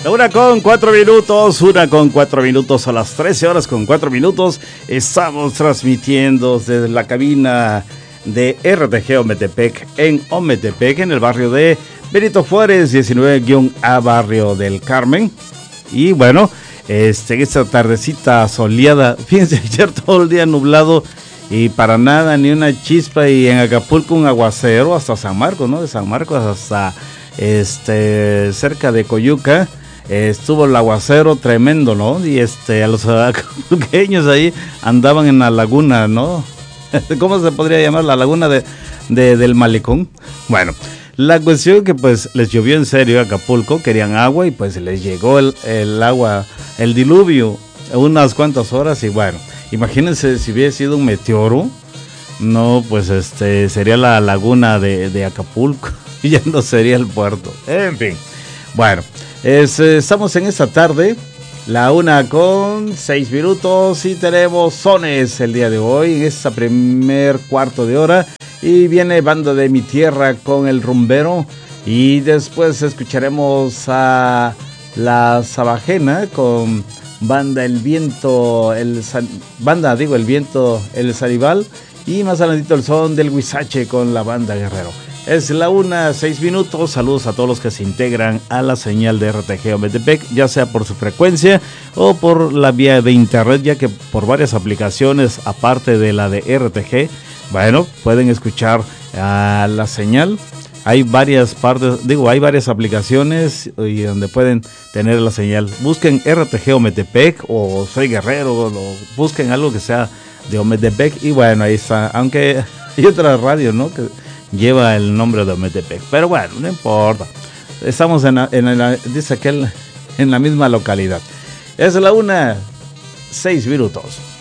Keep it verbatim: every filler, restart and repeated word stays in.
La una con cuatro minutos, una con cuatro minutos a las trece horas con cuatro minutos. Estamos transmitiendo desde la cabina de R T G Ometepec en Ometepec, en el barrio de Benito Juárez, diecinueve A, barrio del Carmen. Y bueno, este, esta tardecita soleada, fíjense, ayer todo el día nublado y para nada, ni una chispa. Y en Acapulco un aguacero hasta San Marcos, ¿no? De San Marcos hasta este, cerca de Coyuca. Estuvo el aguacero tremendo, ¿no? Y este, a los acapulqueños ahí andaban en la laguna, ¿no? ¿Cómo se podría llamar? La laguna de, de, del Malecón. Bueno, la cuestión que pues les llovió en serio a Acapulco, querían agua y pues les llegó el, el agua, el diluvio, unas cuantas horas. Y bueno, imagínense si hubiera sido un meteoro, no, pues este, sería la laguna de, de Acapulco y ya no sería el puerto. En fin, bueno. Es, estamos en esta tarde, la una con seis minutos y tenemos sones el día de hoy, en esta primer cuarto de hora. Y viene Banda de Mi Tierra con El Rumbero. Y después escucharemos a La Sabajena con Banda El Viento, el Banda, digo, El Viento, El Saribal. Y más adelantito el son del Huizache con la Banda Guerrero. Es la una, seis minutos. Saludos a todos los que se integran a la señal de R T G Ometepec, ya sea por su frecuencia o por la vía de internet, ya que por varias aplicaciones, aparte de la de R T G, bueno, pueden escuchar a la señal. Hay varias partes, digo, hay varias aplicaciones y donde pueden tener la señal. Busquen R T G Ometepec o Soy Guerrero, o busquen algo que sea de Ometepec y bueno, ahí está. Aunque hay otra radio, ¿no?, que lleva el nombre de Ometepec, pero bueno, no importa. Estamos en la, en la, dice aquel, en la misma localidad. Es la una, seis minutos.